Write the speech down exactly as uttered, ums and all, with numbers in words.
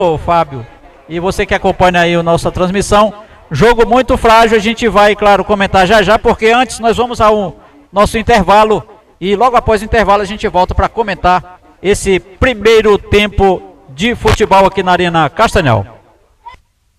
Ô, Fábio, e você que acompanha aí a nossa transmissão, jogo muito frágil, a gente vai, claro, comentar já já, porque antes nós vamos ao nosso intervalo e logo após o intervalo a gente volta para comentar esse primeiro tempo de futebol aqui na Arena Castanhal.